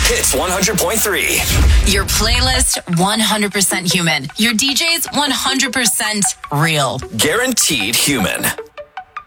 Hits 100.3. Your playlist, 100% human. Your DJs, 100% real. Guaranteed human.